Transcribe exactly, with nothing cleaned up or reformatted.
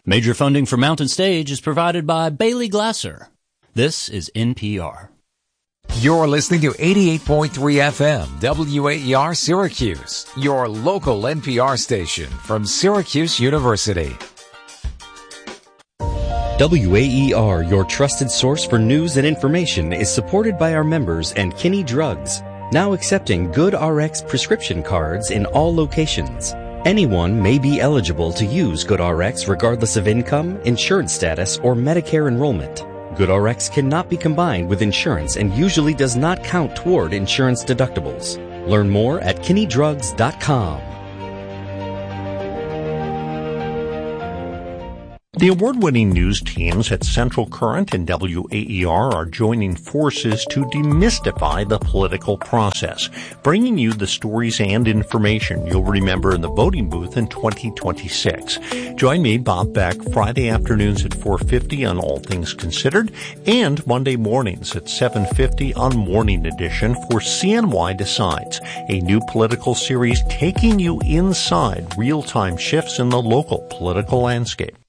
Major funding for Mountain Stage is provided by Bailey Glasser. This is N P R. You're listening to eighty-eight point three F M, W A E R Syracuse, your local N P R station from Syracuse University. W A E R, your trusted source for news and information, is supported by our members and Kinney Drugs, now accepting GoodRx prescription cards in all locations. Anyone may be eligible to use GoodRx regardless of income, insurance status, or Medicare enrollment. GoodRx cannot be combined with insurance and usually does not count toward insurance deductibles. Learn more at kinney drugs dot com. The award-winning news teams at Central Current and W A E R are joining forces to demystify the political process, bringing you the stories and information you'll remember in the voting booth in twenty twenty-six. Join me, Bob Beck, Friday afternoons at four fifty on All Things Considered, and Monday mornings at seven fifty on Morning Edition for C N Y Decides, a new political series taking you inside real-time shifts in the local political landscape.